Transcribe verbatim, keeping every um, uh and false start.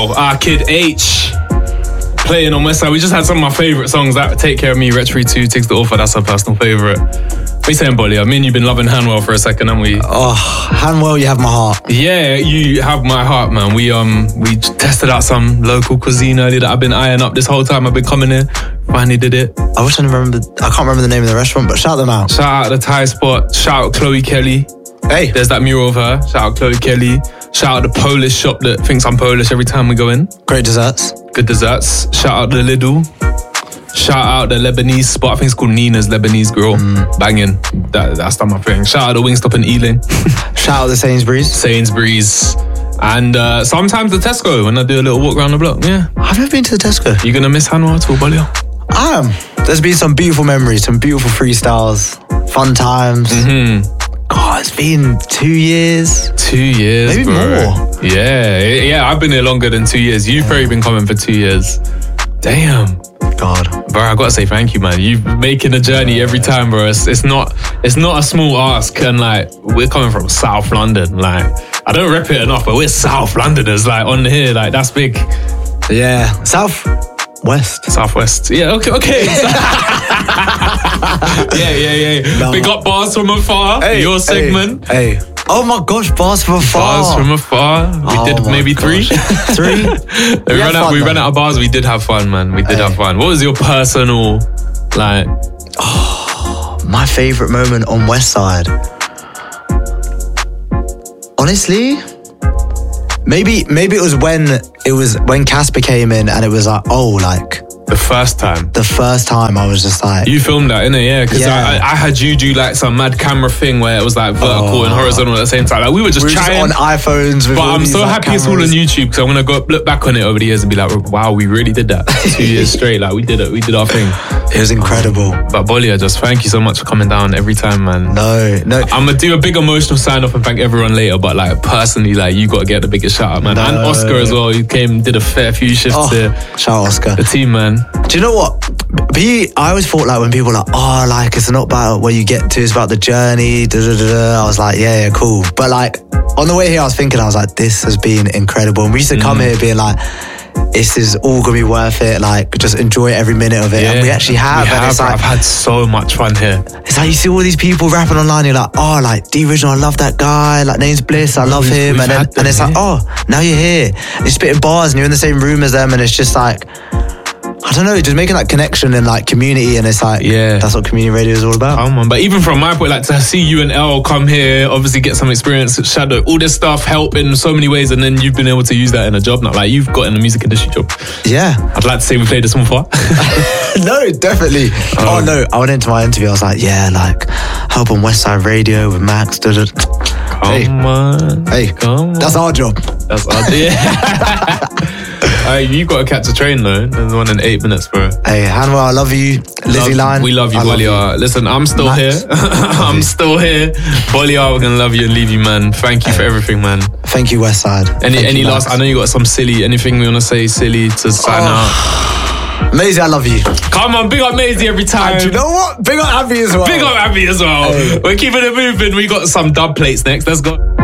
Wow. Ah, Kid H. Playing on Westside. We just had some of my favourite songs. That Take Care of Me, Retro two, Tiggs the Author. That's our personal favourite. What are you saying, Bolly? I mean, you've been loving Hanwell for a second, haven't we? Oh, Hanwell, you have my heart. Yeah, you have my heart, man. We um we tested out some local cuisine earlier that I've been eyeing up this whole time. I've been coming here. Finally did it. I wish I remember. I can't remember the name of the restaurant, but shout them out. Shout out the Thai spot. Shout out Chloe Kelly. Hey, there's that mural of her. Shout out Chloe Kelly. Shout out the Polish shop that thinks I'm Polish every time we go in. Great desserts. Good desserts. Shout out the Lidl. Shout out the Lebanese spot. I think it's called Nina's Lebanese Grill. Mm. Banging. That, that's not my thing. Shout out the Wingstop in Ealing. Shout out the Sainsbury's. Sainsbury's. And uh, sometimes the Tesco when I do a little walk around the block. Yeah. I've never been to the Tesco. You gonna miss Hanwell at all, Bolly? I am. There's been some beautiful memories, some beautiful freestyles, fun times. Mm-hmm. God, it's been two years. Two years, maybe bro. more. Yeah, yeah. I've been here longer than two years. You've probably been coming for two years. Damn. God, bro, I gotta say thank you, man. You making a journey every time, bro. It's, it's not, it's not a small ask, and like we're coming from South London. Like I don't rep it enough, but we're South Londoners. Like on here, like that's big. Yeah, South West, Southwest. Yeah, okay, okay. yeah, yeah, yeah. No. Big up Bars from Afar. Hey, your segment. Hey. hey. Oh my gosh, Bars from Afar. Bars from Afar. We oh did maybe gosh. three. three? we we ran out. Fun, we ran out of bars. We did have fun, man. We did hey. have fun. What was your personal, like? Oh, my favorite moment on Westside. Honestly, maybe maybe it was when it was when Casper came in, and it was like, oh, like. The first time. The first time I was just like... You filmed that, innit? Yeah, because yeah. I, I had you do like some mad camera thing where it was like vertical oh. and horizontal at the same time. Like we were just we were trying... Just on iPhones with But all I'm these, so like, happy cameras. It's all on YouTube because I'm going to go look back on it over the years and be like, wow, we really did that. Two years straight. Like we did it. We did our thing. It was incredible. Um, but Bolly, just thank you so much for coming down every time, man. No, no. I'm going to do a big emotional sign off and thank everyone later. But like personally, like you got to get the biggest shout out, man. No. And Oscar as well. You came, did a fair few shifts oh, here. Shout out Oscar. The team, man. Do you know what? He, I always thought like when people were like, oh, like it's not about where you get to, it's about the journey. Da, da, da, da. I was like, yeah, yeah, cool. But like on the way here, I was thinking, I was like, this has been incredible. And we used to come mm. here being like, this is all gonna be worth it. Like, just enjoy every minute of it. Yeah, and we actually have. We and have it's like, I've had so much fun here. It's like you see all these people rapping online. You're like, oh, like D Original, I love that guy. Like Names Bliss, I love we've, him. We've and then, and it's here. like, oh, now you're here. And you're spitting bars, and you're in the same room as them, and it's just like. I don't know, just making that connection and like community, and it's like, yeah, that's what community radio is all about. Oh man, but even from my point, like to see you and Elle come here, obviously get some experience at Shadow, all this stuff, help in so many ways, and then you've been able to use that in a job now. Like you've got in a music industry job. Yeah. I'd like to say we played this one far. No, definitely. Um, oh no, I went into my interview, I was like, yeah, like help on Westside Radio with Max. Da, da. Come hey. on. Hey, come on. That's our job. That's our job. Uh, you got to catch a train though. There's one in eight minutes, bro. Hey, Hanwell, I love you. Lizzie love, Line. We love you, Bolly. Listen, I'm still Max. here. I'm still here. Bolly, we're gonna love you and leave you, man. Thank you hey. for everything, man. Thank you, Westside. Any Thank any you, last? I know you got some silly. Anything we wanna say silly to sign oh. out? Maisie, I love you. Come on, big up Maisie every time. And you know what? Big up Abby as well. Big up Abby as well. Hey. We're keeping it moving. We got some dub plates next. Let's go.